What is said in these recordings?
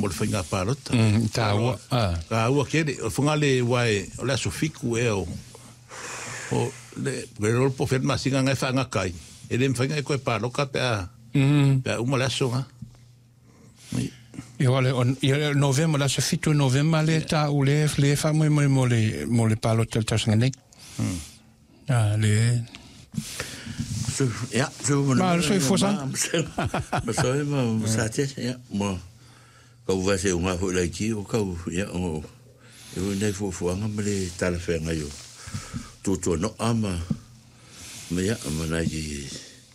mo le whainga pārota. Tā ua. Ka ua kere, o whangale wai, o le aso fiku e o le rol po whenma singa ngai whaanga kai. E le mwhainga e koe pāroka pea uma le aso nga. Ia november, la se fitu november le tā u le wha mo le pārota le tausanga nei. Le... Ja, zo maar zo voor zijn. Maar zo hebben we zaten, ja, maar kau was heel maar voor leidje, ook kau, ja, oh, je nee voor hangen maar de telefoon ayo, tot no ama, maar ja, maar na je,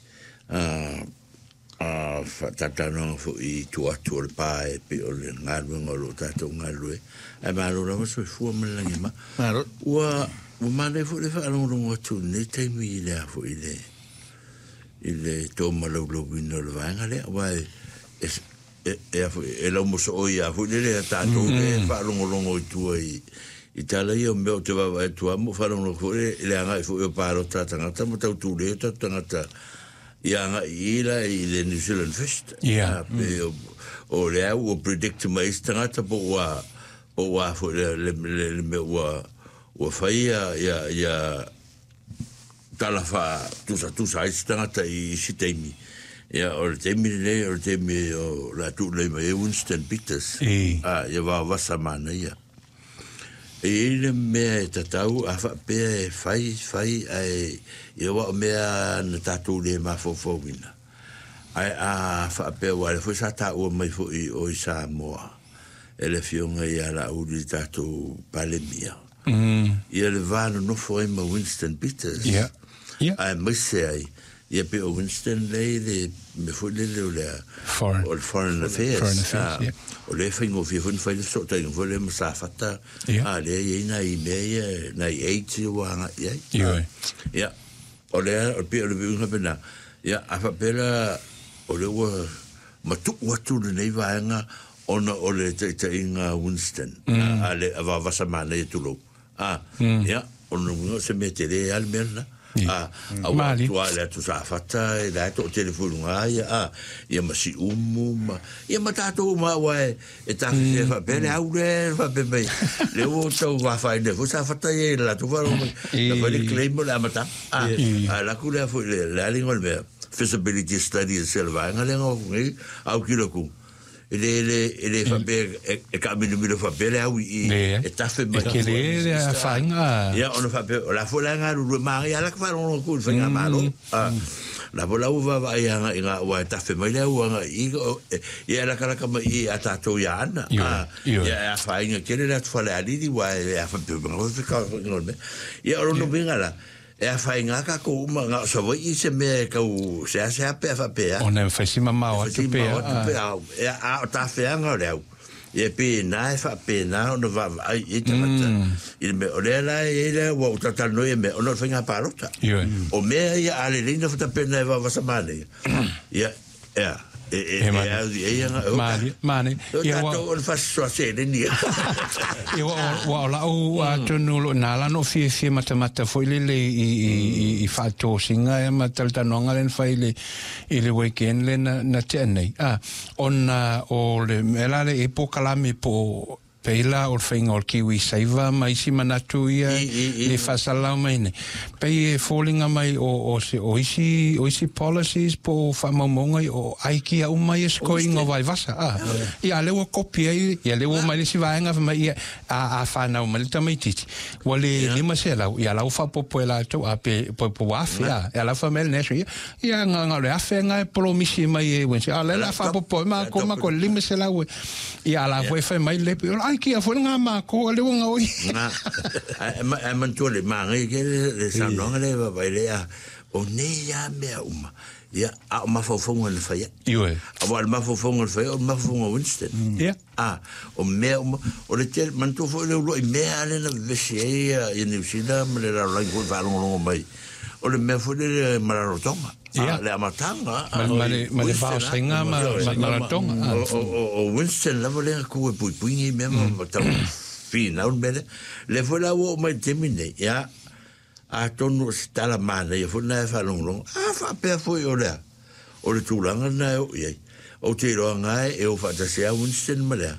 tatano voor i tuatul pae, piol ngalu ngalo tato ngalu, maar lo was zo voor me lang maar, maar nee voor de verandering wat toen niet te meer voor idee. Il toma lo vino lo vanga le vai e lo moso oia fu le tanto le fa longo tu i tala io me te va tu amo fa longo fu le anga fu io paro tratanga ta mo tu le tratanga ia ila i le New Zealand Fest o le o predict mais tanga wa fu le me wa fa ia tala fa tu sa istanga i sitemi ja o temi o la tu le me Winston Peters ja was samana ja ele me tatau afa pe fai ai ja wa me na tatu le ma fo wina ai afa pe wa le fo sa ta o mai fo o sa mo ele fionga ja la u di tatu palemia ia le vano no fo ma Winston Peters I must say, yeah, Bill Winston lady, before the foreign affairs, or living of you wouldn't find a sort of volume Safata, na 80, yeah, or there, or Bill Bina, yeah, Afabella, or there were Matuk what to the Navanga, or the Winston, Avasamana to look. Yeah, on the cemetery, Alberna. Mali wala tu sa fata da to telefonu ia masi ia matato ma wai e ta fa bene aure fa bebe le o to va fa de sa fata ia la tu va la va le claim la mata la kula fu la lingol me feasibility study selva ngalengo au kiloku ele fa be e ka mi fa bele au e ta fe ma ke le fanga ya on fa be la fola nga lu maria la fa on ku fa nga malo la bola va ya nga wa ta fe ma le wa ya la kala kama i ata to ya na ya fa nga ke le fa la di wa ya fa be nga fa ya on no bingala e a whainga ka ko uma so voi se me ka u se pe fa pe on e fasima mau te pe e a ta whainga leo e pe na fa pe na no va ai e te mata il me ole la e le wa ta no e me ono whainga parota o me ia ale linda fa pe na va sa mane ia mani ia wa on fa so se ni ia wa la o tonu na la no fi mata foi le i fa to singa e matal tanonga len fa ile weekend le na tenei on o le melale e po kalame po peila o whainga o kiwi saiva mai si manatu ia le whasalau mai ne. Pei e fallinga mai o isi policies po whamaumongai o aiki a umai e skoinga vai vasa. Ia lewa kopia ia lewa mai le si vaenga mai a whanau mai le tamai titi. Wale lima se lau, ia lau whapopo e la tau a pe po wafi ia lau whamel neso ia nganga le awhe ngai polo misi mai e wensi. A le la whapopo e ma ko lima se lau ia la whai mai le ai ki a fona ma ko le wonga oi e man to le ma ngai ke le sanonga le va le o ne ya me uma ya a ma fo fonga le fa ya a wa ma fo fonga le fa o ma fonga Winston ya o me o le tel man to fo le lo me ale na vesia e New Zealand le la la ko va lo mai o le me fo le maratonga le amatanga ma le bausenga maratonga o Winston la vole ku pui me ma ta fina un bene le fo la o mai termine ya a tonu sta la mana e fo na fa long fa pe fo o le tulanga na o te ro nga e o fa ta se Winston ma le